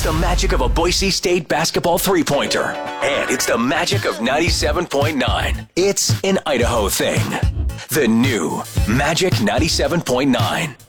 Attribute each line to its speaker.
Speaker 1: the magic of a Boise State basketball three-pointer. And it's the magic of 97.9. It's an Idaho thing. The new Magic 97.9.